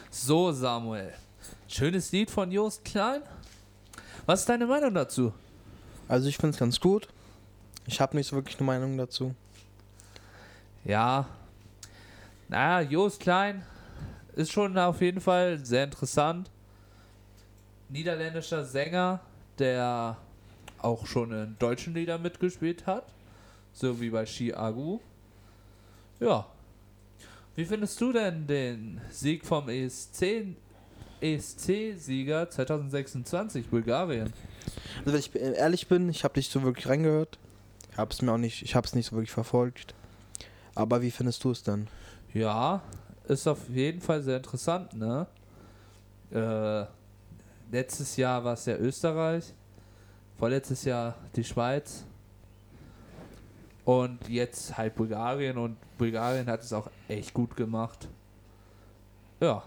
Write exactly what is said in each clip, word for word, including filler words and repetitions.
So, Samuel. Schönes Lied von Jost Klein. Was ist deine Meinung dazu? Also ich finde es ganz gut. Ich habe nicht so wirklich eine Meinung dazu. Ja. Naja, Jost Klein ist schon auf jeden Fall sehr interessant. Niederländischer Sänger, der auch schon in deutschen Liedern mitgespielt hat. So wie bei Chi Agu. Ja. Wie findest du denn den Sieg vom E S C, E S C-Sieger zwanzig sechsundzwanzig, Bulgarien? Also wenn ich ehrlich bin, ich habe nicht so wirklich reingehört. Ich habe es mir auch nicht, ich habe es nicht so wirklich verfolgt. Aber wie findest du es denn? Ja, ist auf jeden Fall sehr interessant, ne? Äh, letztes Jahr war es ja Österreich, vorletztes Jahr die Schweiz und jetzt halt Bulgarien, und Bulgarien hat es auch echt gut gemacht. Ja.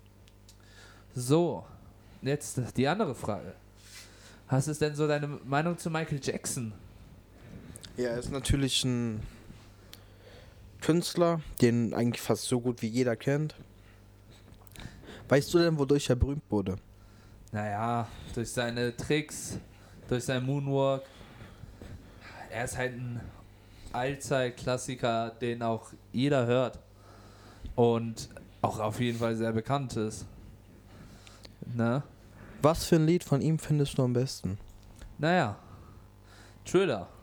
So, jetzt die andere Frage. Was ist denn so deine Meinung zu Michael Jackson? Ja, er ist natürlich ein Künstler, den eigentlich fast so gut wie jeder kennt. Weißt du denn, wodurch er berühmt wurde? Naja, durch seine Tricks, durch seinen Moonwalk. Er ist halt ein Allzeit-Klassiker, den auch jeder hört. Und auch auf jeden Fall sehr bekannt ist. Ne? Was für ein Lied von ihm findest du am besten? Naja, Thriller.